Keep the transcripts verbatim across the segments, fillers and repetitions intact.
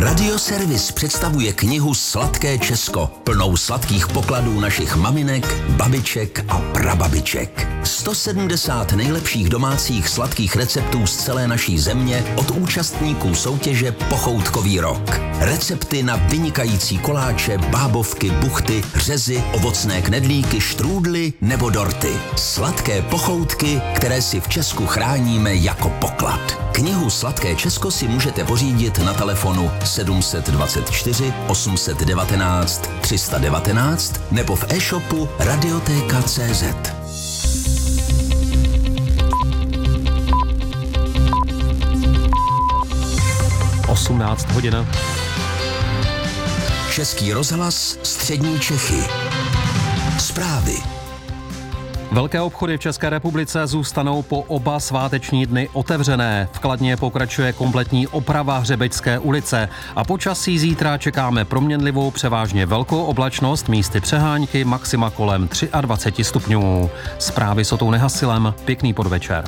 Radioservis představuje knihu Sladké Česko, plnou sladkých pokladů našich maminek, babiček a prababiček. sto sedmdesát nejlepších domácích sladkých receptů z celé naší země od účastníků soutěže Pochoutkový rok. Recepty na vynikající koláče, bábovky, buchty, řezy, ovocné knedlíky, štrůdly nebo dorty. Sladké pochoutky, které si v Česku chráníme jako poklad. Knihu Sladké Česko si můžete pořídit na telefonu sedm set dvacet čtyři osm set devatenáct tři sta devatenáct nebo v e-shopu radiotéka tečka cé zet. osmnáct hodin. Český rozhlas, střední Čechy. Zprávy. Velké obchody v České republice zůstanou po oba sváteční dny otevřené. V Kladně pokračuje kompletní oprava Hřebečské ulice a počasí zítra čekáme proměnlivou převážně velkou oblačnost, místy přehánky, maxima kolem dvacet tři stupňů. Zprávy s Otou Nehasilem, pěkný podvečer.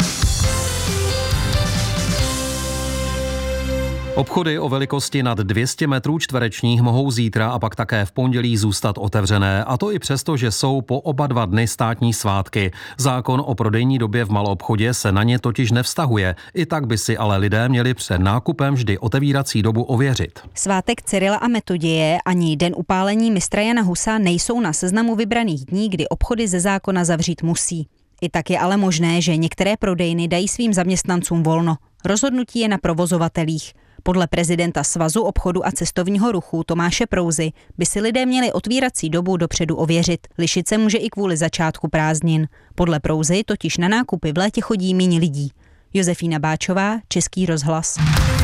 Obchody o velikosti nad dvě stě metrů čtverečních mohou zítra a pak také v pondělí zůstat otevřené, a to i přesto, že jsou po oba dva dny státní svátky. Zákon o prodejní době v maloobchodě se na ně totiž nevztahuje. I tak by si ale lidé měli před nákupem vždy otevírací dobu ověřit. Svátek Cyrila a Metoděje ani den upálení mistra Jana Husa nejsou na seznamu vybraných dní, kdy obchody ze zákona zavřít musí. I tak je ale možné, že některé prodejny dají svým zaměstnancům volno. Rozhodnutí je na provozovatelích. Podle prezidenta Svazu obchodu a cestovního ruchu Tomáše Prouzy by si lidé měli otvírací dobu dopředu ověřit. Lišit se může i kvůli začátku prázdnin. Podle Prouzy totiž na nákupy v létě chodí méně lidí. Josefína Báčová, Český rozhlas.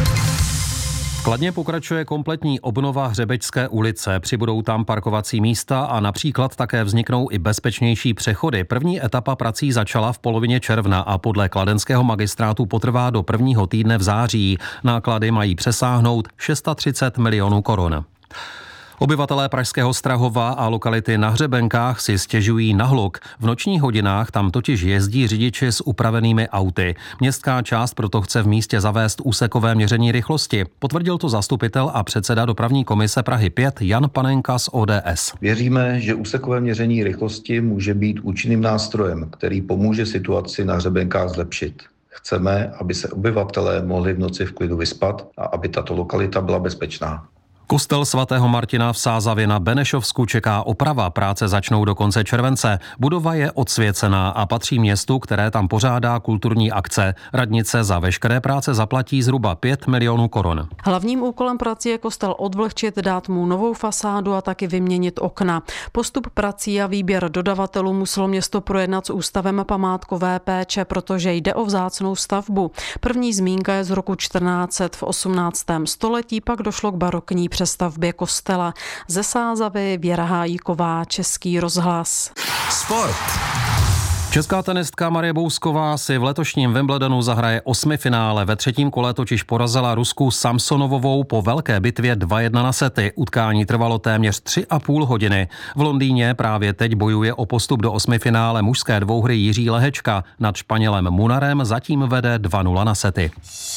V Kladně pokračuje kompletní obnova Hřebečské ulice. Přibudou tam parkovací místa a například také vzniknou i bezpečnější přechody. První etapa prací začala v polovině června a podle kladenského magistrátu potrvá do prvního týdne v září. Náklady mají přesáhnout třicet šest milionů korun. Obyvatelé pražského Strahova a lokality na Hřebenkách si stěžují na hluk. V nočních hodinách tam totiž jezdí řidiči s upravenými auty. Městská část proto chce v místě zavést úsekové měření rychlosti. Potvrdil to zastupitel a předseda dopravní komise Prahy pět Jan Panenka z O D S. Věříme, že úsekové měření rychlosti může být účinným nástrojem, který pomůže situaci na Hřebenkách zlepšit. Chceme, aby se obyvatelé mohli v noci v klidu vyspat a aby tato lokalita byla bezpečná. Kostel svatého Martina v Sázavě na Benešovsku čeká oprava. Práce začnou do konce července. Budova je odsvěcená a patří městu, které tam pořádá kulturní akce. Radnice za veškeré práce zaplatí zhruba pět milionů korun. Hlavním úkolem prací je kostel odvlhčit, dát mu novou fasádu a taky vyměnit okna. Postup prací a výběr dodavatelů muselo město projednat s Ústavem památkové péče, protože jde o vzácnou stavbu. První zmínka je z roku čtrnáct set. V osmnáctém století pak došlo k barokní přestavbě kostela. Ze Sázavy Věra Hájíková, Český rozhlas. Sport. Česká tenistka Marie Bousková si v letošním Wimbledonu zahraje osmifinále. Ve třetím kole totiž porazila Rusku Samsonovovou po velké bitvě dva jedna na sety. Utkání trvalo téměř tři a půl hodiny. V Londýně právě teď bojuje o postup do osmifinále mužské dvouhry Jiří Lehečka. Nad Španělem Munarem zatím vede dva nula na sety.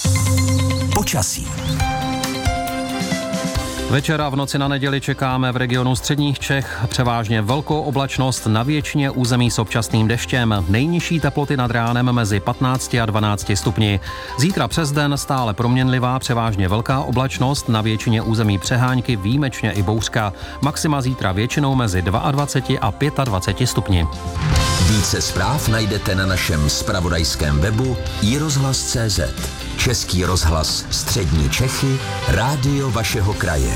Počasí. Večera v noci na neděli čekáme v regionu středních Čech převážně velkou oblačnost, na většině území s občasným deštěm. Nejnižší teploty nad ránem mezi patnácti a dvanácti stupni. Zítra přes den stále proměnlivá, převážně velká oblačnost, na většině území přehánky, výjimečně i bouřka. Maxima zítra většinou mezi dvaceti dvěma a dvaceti pěti stupni. Více zpráv najdete na našem zpravodajském webu i rozhlas tečka cé zet. Český rozhlas, střední Čechy, rádio vašeho kraje.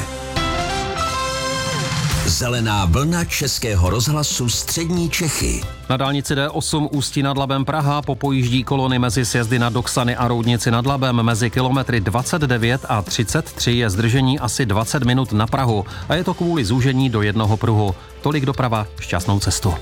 Zelená vlna Českého rozhlasu střední Čechy. Na dálnici D osm Ústí nad Labem Praha popojíždí kolony mezi sjezdy na Doksany a Roudnici nad Labem. Mezi kilometry dvacet devět a třicet tři je zdržení asi dvacet minut na Prahu a je to kvůli zúžení do jednoho pruhu. Tolik doprava, šťastnou cestu.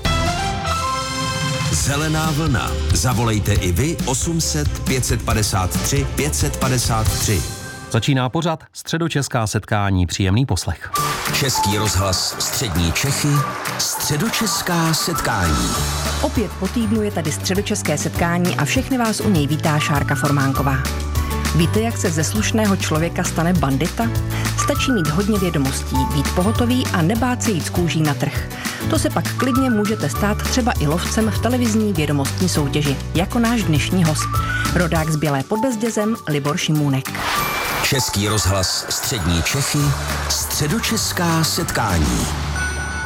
Zelená vlna. Zavolejte i vy osm set pět set padesát tři pět set padesát tři. Začíná pořad Středočeská setkání. Příjemný poslech. Český rozhlas střední Čechy. Středočeská setkání. Opět po týdnu je tady Středočeské setkání a všechny vás u něj vítá Šárka Formánková. Víte, jak se ze slušného člověka stane bandita? Stačí mít hodně vědomostí, být pohotový a nebát se jít z kůží na trh. To se pak klidně můžete stát třeba i lovcem v televizní vědomostní soutěži, jako náš dnešní host. Rodák z Bělé pod Bezdězem Libor Šimůnek. Český rozhlas Střední Čechy, středočeská setkání.